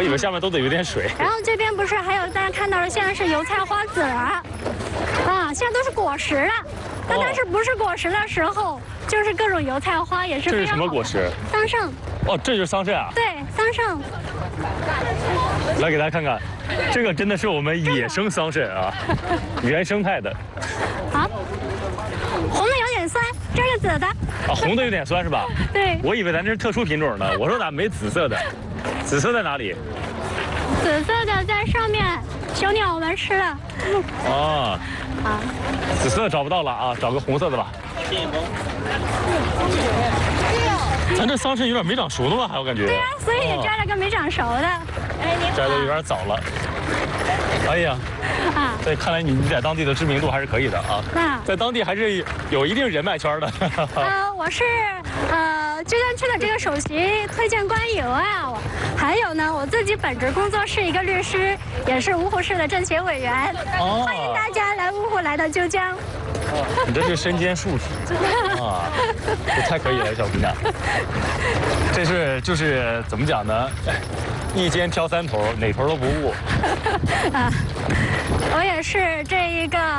以为下面都得有点水。 然后这边不是还有大家看到的，现在是油菜花籽了，啊，现在都是果实了。那但是不是果实的时候，就是各种油菜花也是非常好的。 这是什么果实？ 桑葚。 哦，这就是桑葚啊。 对，桑葚。 来给大家看看，这个真的是我们野生桑葚啊，原生态的。 好，红的有点酸，这是紫的。 啊，红的有点酸是吧？ 对。 我以为咱这是特殊品种呢，我说咋没紫色的？紫色在哪里？ 紫色的在上面，小鸟们吃了。 哦。啊。紫色找不到了啊，找个红色的吧。咱这桑葚有点没长熟的吧？还我感觉。 对呀，所以也摘了个没长熟的。 摘的有点早了。哎呀。啊。对，看来你在当地的知名度还是可以的啊。在当地还是有一定人脉圈的。 我是浙江区的这个首席推荐官以外，还有呢，我自己本职工作是一个律师，也是芜湖市的政协委员。欢迎大家来芜湖，来到九江。 你这是身兼数职啊，这太可以了，小姑娘。这是就是怎么讲呢？一肩挑三头，哪头都不误。 我也是这一个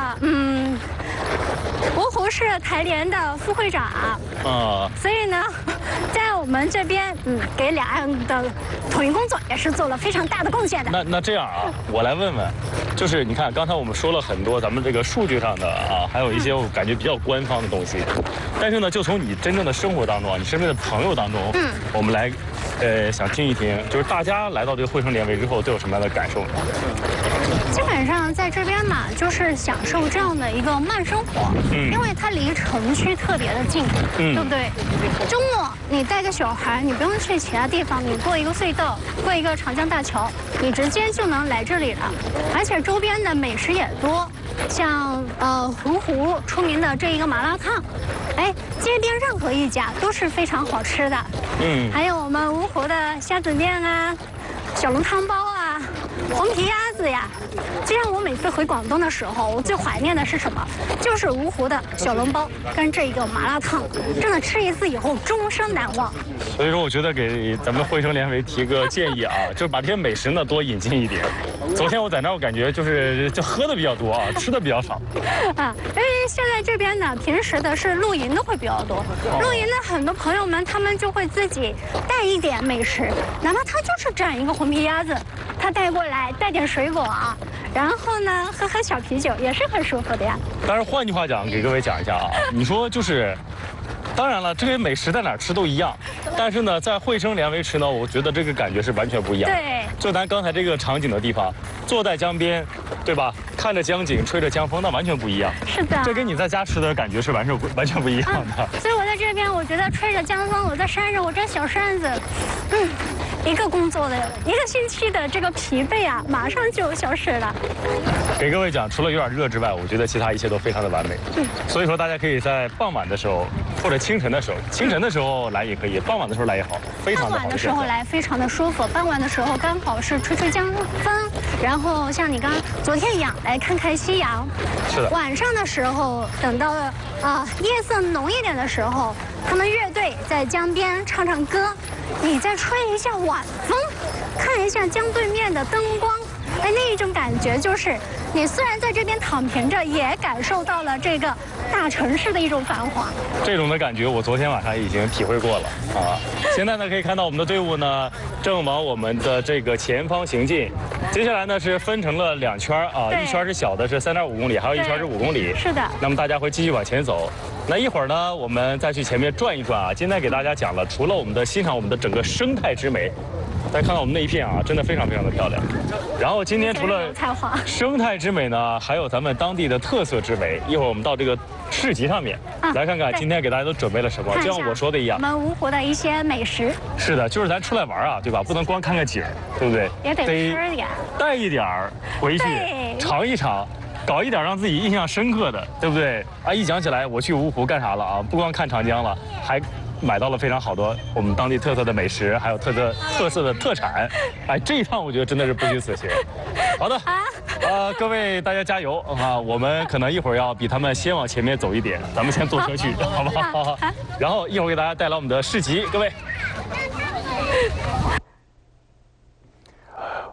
芜湖市台联的副会长啊，所以呢，在我们这边给两岸的统一工作也是做了非常大的贡献的。 那这样啊，我来问问，就是你看刚才我们说了很多咱们这个数据上的啊，还有一些我感觉比较官方的东西，但是呢，就从你真正的生活当中啊，你身边的朋友当中，我们来想听一听，就是大家来到这个汇生联维之后都有什么样的感受呢？ 基本上在这边嘛，就是享受这样的一个慢生活，因为它离城区特别的近，对不对？周末你带个小孩，你不用去其他地方，你过一个隧道，过一个长江大桥，你直接就能来这里了。而且周边的美食也多，像芜湖出名的这一个麻辣烫，街边任何一家都是非常好吃的。还有我们芜湖的虾子面啊，小笼汤包啊，黄皮鸭子呀。就像我每次回广东的时候，我最怀念的是什么？就是芜湖的小笼包跟这个麻辣烫，真的吃一次以后终生难忘。 所以说，我觉得给咱们汇生联维提个建议啊，就是把这些美食呢多引进一点。昨天我在那儿，我感觉就喝的比较多啊，吃的比较少。 因为现在这边呢，平时的是露营的会比较多，露营的很多朋友们他们就会自己带一点美食，哪怕他就是这样一个红皮鸭子，他带过来带点水果啊。然后呢，喝小啤酒也是很舒服的呀。 但是换句话讲，给各位讲一下啊，你说就是，当然了，这些美食在哪儿吃都一样，但是呢，在汇生联维吃呢，我觉得这个感觉是完全不一样。 对。 就咱刚才这个场景的地方，坐在江边，对吧？看着江景，吹着江风，那完全不一样。是的。这跟你在家吃的感觉是完全不一样的。 所以我在这边，我觉得吹着江风，我在山上，我这小扇子，一个工作的一个星期的这个疲惫啊，马上就消失了。 给各位讲，除了有点热之外，我觉得其他一切都非常的完美。所以说大家可以在傍晚的时候或者清晨的时候来也可以，傍晚的时候来也好，非常的好。 傍晚的时候来非常的舒服，傍晚的时候刚好是吹江风，然后像你昨天一样来看看夕阳。 是的。晚上的时候，等到夜色浓一点的时候，他们乐队在江边唱唱歌，你再吹一下晚风，看一下江对面的灯光，那一种感觉就是你虽然在这边躺平着，也感受到了这个大城市的一种繁华。 这种的感觉我昨天晚上已经体会过了啊。现在呢可以看到我们的队伍呢正往我们的这个前方行进，接下来呢是分成了2圈啊，一圈是小的是3.5公里，还有一圈是5公里。 是的。 那么大家会继续往前走。那一会儿呢，我们再去前面转一转啊。今天给大家讲了，除了我们的欣赏我们的整个生态之美，大家看到我们那一片啊，真的非常非常的漂亮。然后今天除了生态之美呢，还有咱们当地的特色之美。一会儿我们到这个市集上面来看看今天给大家都准备了什么。就像我说的一样， 我们芜湖的一些美食。 是的，就是咱出来玩啊，对吧？不能光看看景，对不对？ 也得吃点， 带一点回去尝一尝。搞一点让自己印象深刻的，对不对？一讲起来我去芜湖干啥了啊？不光看长江了，还买到了非常好多我们当地特色的美食，还有特色的特产。这一趟我觉得真的是不虚此行。好的，各位大家加油啊！我们可能一会儿要比他们先往前面走一点，咱们先坐车去，好不好？然后一会儿给大家带来我们的市集，各位。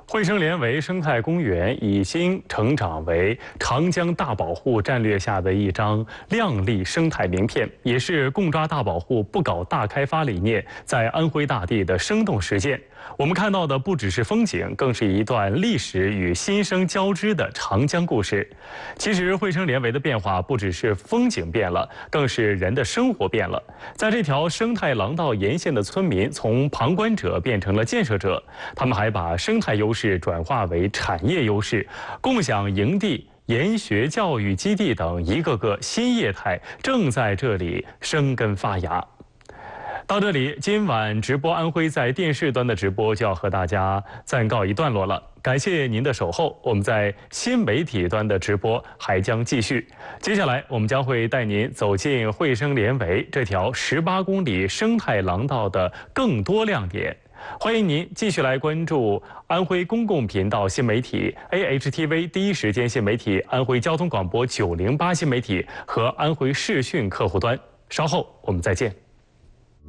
惠生连围生态公园已经成长为长江大保护战略下的一张亮丽生态名片，也是共抓大保护、不搞大开发理念在安徽大地的生动实践。我们看到的不只是风景，更是一段历史与新生交织的长江故事。其实，惠生连围的变化不只是风景变了，更是人的生活变了。在这条生态廊道沿线的村民，从旁观者变成了建设者，他们还把生态优势转化为产业优势，共享营地、研学教育基地等一个个新业态正在这里生根发芽。到这里，今晚直播安徽在电视端的直播就要和大家暂告一段落了。感谢您的守候，我们在新媒体端的直播还将继续。接下来，我们将会带您走进惠生连围这条18公里生态廊道的更多亮点。欢迎您继续来关注安徽公共频道新媒体 AHTV 第一时间新媒体、安徽交通广播908新媒体和安徽视讯客户端。稍后我们再见。